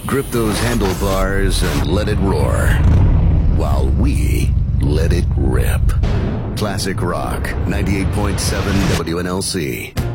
grip those handlebars and let it roar, while we let it rip. Classic Rock, 98.7 WNLC.